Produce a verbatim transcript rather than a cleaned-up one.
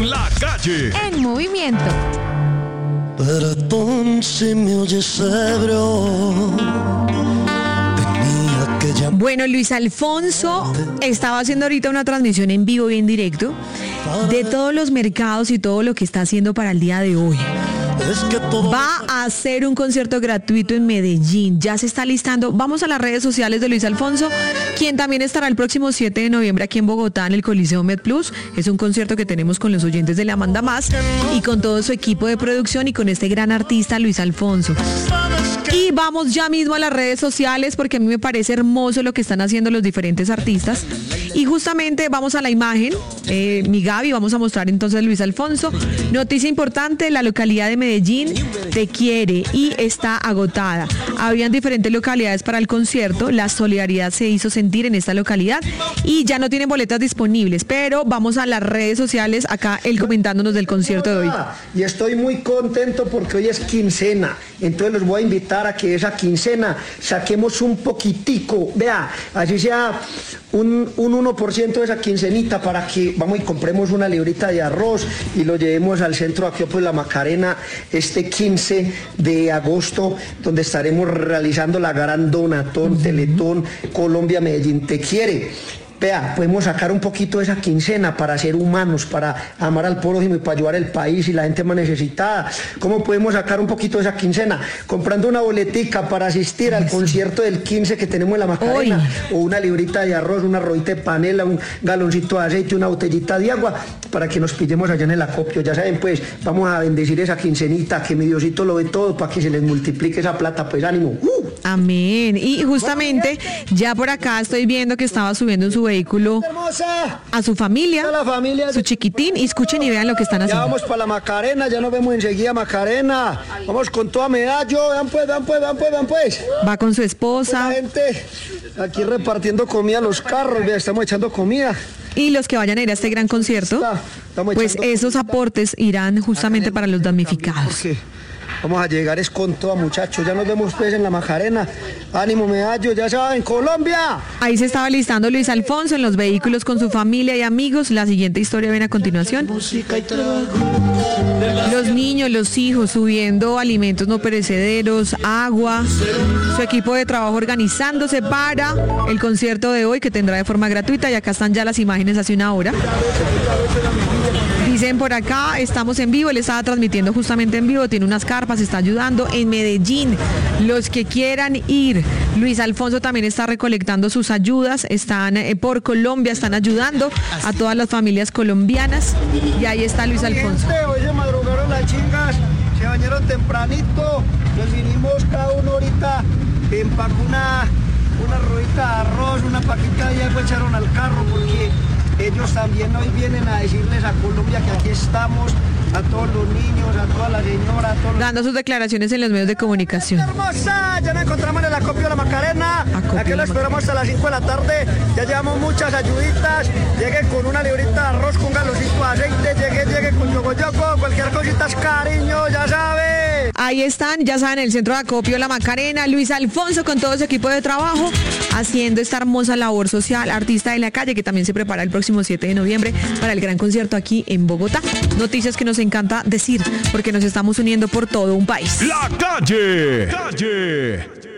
La Calle. En movimiento. Perdón si me oyes ebrio. Bueno, Luis Alfonso estaba haciendo ahorita una transmisión en vivo y en directo de todos los mercados y todo lo que está haciendo para el día de hoy. Va a hacer un concierto gratuito en Medellín, ya se está listando. Vamos a las redes sociales de Luis Alfonso, quien también estará el próximo siete de noviembre aquí en Bogotá en el Coliseo MedPlus. Es un concierto que tenemos con los oyentes de La Manda Más y con todo su equipo de producción y con este gran artista Luis Alfonso. Y vamos ya mismo a las redes sociales porque a mí me parece hermoso lo que están haciendo los diferentes artistas. Y justamente vamos a la imagen, eh, mi Gaby, vamos a mostrar entonces a Luis Alfonso. Noticia importante, la localidad de Medellín te quiere y está agotada. Habían diferentes localidades para el concierto, la solidaridad se hizo sentir en esta localidad y ya no tienen boletas disponibles, pero vamos a las redes sociales, acá él comentándonos del concierto de hoy. Y estoy muy contento porque hoy es quincena, entonces los voy a invitar a que esa quincena saquemos un poquitico, vea, así sea un, un uno por ciento de esa quincenita para que vamos y compremos una librita de arroz y lo llevemos al centro de Acopio La Macarena este quince de agosto, donde estaremos realizando la gran donatón, Teletón, Colombia Medellín te quiere. Vea, podemos sacar un poquito de esa quincena para ser humanos, para amar al prójimo y para ayudar al país y la gente más necesitada. ¿Cómo podemos sacar un poquito de esa quincena? Comprando una boletica para asistir al concierto del quince que tenemos en La Macarena, Uy. o una librita de arroz, una arrojita de panela, un galoncito de aceite, una botellita de agua, para que nos pillemos allá en el acopio. Ya saben, pues, vamos a bendecir esa quincenita, que mi Diosito lo ve todo para que se les multiplique esa plata, pues ánimo. ¡Uh! Amén. Y justamente ya por acá estoy viendo que estaba subiendo en su vehículo a su familia, la familia su chiquitín, y escuchen y vean lo que están haciendo. Ya vamos para La Macarena, ya nos vemos enseguida, Macarena. Vamos con toda Medallo, vean pues, vean pues, vean pues, vean pues. Va con su esposa. La gente aquí repartiendo comida a los carros, ya estamos echando comida. Y los que vayan a ir a este gran concierto, pues esos aportes irán justamente para los damnificados. Vamos a llegar es con todo, muchachos. Ya nos vemos pues en La Macarena. Ánimo, Medallo, ya saben, Colombia. Ahí se estaba listando Luis Alfonso en los vehículos con su familia y amigos. La siguiente historia viene a continuación. Los niños, los hijos subiendo alimentos no perecederos, agua. Su equipo de trabajo organizándose para el concierto de hoy que tendrá de forma gratuita. Y acá están ya las imágenes hace una hora. Dicen por acá, estamos en vivo, él estaba transmitiendo justamente en vivo, tiene unas carpas, está ayudando en Medellín. Los que quieran ir, Luis Alfonso también está recolectando sus ayudas, están eh, por Colombia, están ayudando a todas las familias colombianas. Y ahí está Luis Alfonso. Hoy se madrugaron las chingas, se bañaron tempranito, nos vinimos cada uno ahorita, empacó una, una rodita de arroz, una paquita de agua, echaron al carro porque ellos también hoy vienen a decirles a Colombia que aquí estamos, a todos los niños, a toda la señora, a todos los... Dando sus declaraciones en los medios de comunicación. ¡Hermosa! Ya nos encontramos en el acopio de La Macarena. Acopio aquí lo esperamos hasta las cinco de la tarde. Ya llevamos muchas ayuditas. Llegue con una librita de arroz, con un galoncito de aceite. Llegue, llegue con yogoyoco. Cualquier cosita es cariño, ya sabe. Ahí están, ya saben, el centro de acopio La Macarena. Luis Alfonso con todo su equipo de trabajo haciendo esta hermosa labor social. Artista de la calle que también se prepara el próximo siete de noviembre para el gran concierto aquí en Bogotá. Noticias que nos encanta decir porque nos estamos uniendo por todo un país. La Calle. Calle.